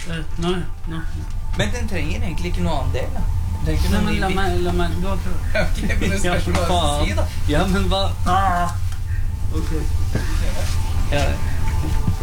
Nå. Men den trenger egentlig ikke noe annen del, da. Nei, men la meg, du har prøvd. Ok, men det spørs hva du si, da. Ja, men hva? Ok. Ja.